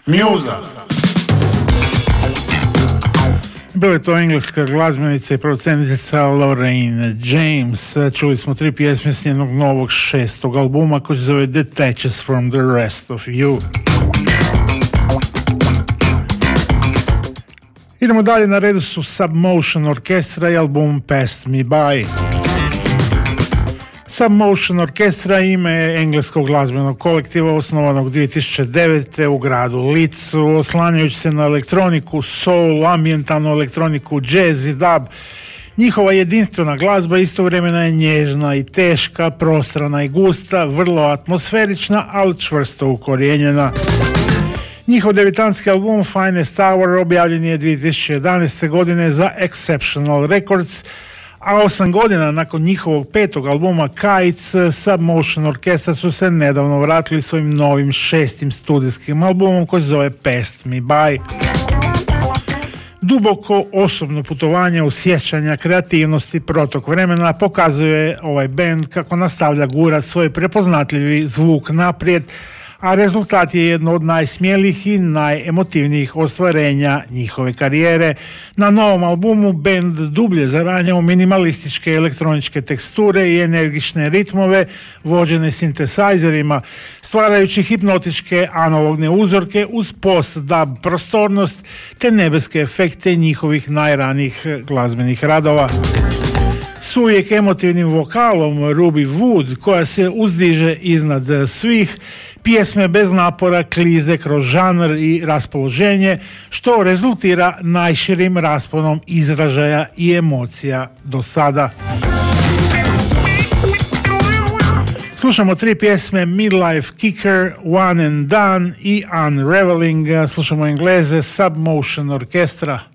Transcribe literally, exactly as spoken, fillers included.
Muza. Bila je to engleska glazbenica i producentica Lorraine James. Čuli smo tri pjesme s njenog novog šestog albuma koji se zove Detaches from the Rest of You. Idemo dalje, na redu su Submotion Orkestra i album Passed Me By. Submotion Orkestra ime je engleskog glazbenog kolektiva osnovanog dvije tisuće devete. u gradu Leedsu, oslanjajući se na elektroniku, soul, ambientalnu elektroniku, jazz i dub. Njihova jedinstvena glazba istovremeno je nježna i teška, prostrana i gusta, vrlo atmosferična, ali čvrsto ukorijenjena. Njihov debitanski album Finest Hour objavljen je dvije tisuće jedanaeste. godine za Exceptional Records, a osam godina nakon njihovog petog albuma Kites, Submotion Orkestra su se nedavno vratili svojim novim šestim studijskim albumom koji se zove Passed Me By. Duboko osobno putovanje u sjećanja, kreativnosti, protok vremena pokazuje ovaj band kako nastavlja gurat svoj prepoznatljivi zvuk naprijed, a rezultat je jedno od najsmjelijih i najemotivnijih ostvarenja njihove karijere. Na novom albumu band dublje zaranja u minimalističke elektroničke teksture i energične ritmove vođene sintesajzerima, stvarajući hipnotičke analogne uzorke uz post-dub prostornost te nebeske efekte njihovih najranijih glazbenih radova. S uvijek emotivnim vokalom Ruby Wood, koja se uzdiže iznad svih, pjesme bez napora klize kroz žanr i raspoloženje, što rezultira najširim rasponom izražaja i emocija do sada. Slušamo tri pjesme: Midlife Kicker, One and Done i Unraveling. Slušamo Engleze, Submotion Orkestra.